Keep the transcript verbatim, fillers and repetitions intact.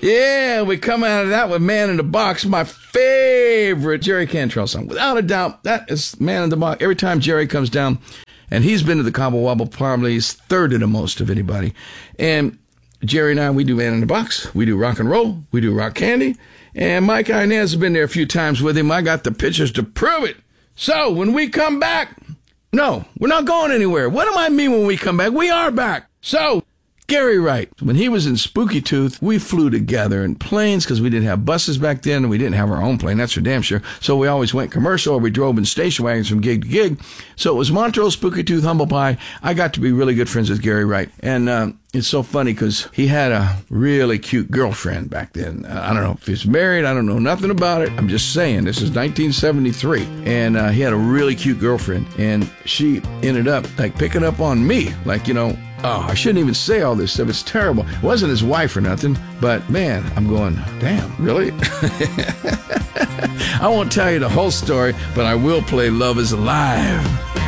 Yeah, we come out of that with Man in the Box, my favorite Jerry Cantrell song. Without a doubt, that is Man in the Box. Every time Jerry comes down, and he's been to the Cobble Wobble probably he's third to the most of anybody. And Jerry and I, we do Man in the Box. We do rock and roll. We do rock candy. And Mike Inez has been there a few times with him. I got the pictures to prove it. So when we come back, no, we're not going anywhere. What do I mean when we come back? We are back. So Gary Wright, when he was in Spooky Tooth, we flew together in planes because we didn't have buses back then and we didn't have our own plane, that's for damn sure. So we always went commercial or we drove in station wagons from gig to gig. So it was Montrose, Spooky Tooth, Humble Pie. I got to be really good friends with Gary Wright. And uh, it's so funny because he had a really cute girlfriend back then. Uh, I don't know if he's married. I don't know nothing about it. I'm just saying, this is nineteen seventy-three. And uh, he had a really cute girlfriend. And she ended up like picking up on me. Like, you know, oh, I shouldn't even say all this stuff. It's terrible. It wasn't his wife or nothing, but man, I'm going, damn, really? I won't tell you the whole story, but I will play Love is Alive.